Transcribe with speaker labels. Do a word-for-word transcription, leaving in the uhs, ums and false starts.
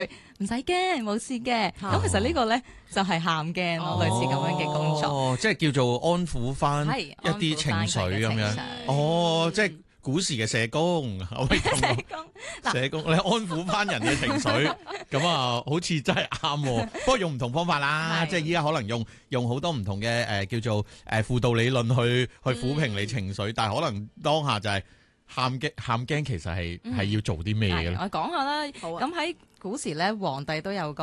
Speaker 1: 唔使驚，冇事嘅。咁其實呢個咧就係喊驚咯，類似咁樣嘅工作。
Speaker 2: 哦，即係叫做安撫翻一啲情緒咁樣。哦，即係古時嘅社工，可唔可以咁講？社工，你安撫翻人嘅情緒，咁啊，好似真係啱。不過用唔同方法啦，即係依家可能用用好多唔同嘅誒叫做誒輔導理論去去撫平你情緒，但係可能當下就係喊驚喊驚，其實係係要做啲咩嘅咧？
Speaker 1: 我講下啦，咁喺古時咧，皇帝都有個